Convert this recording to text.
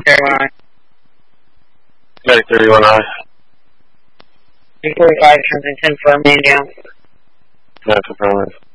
Carolina. Medic 31 high. 345, Trenton 10 for a man down. Yeah, confirm it.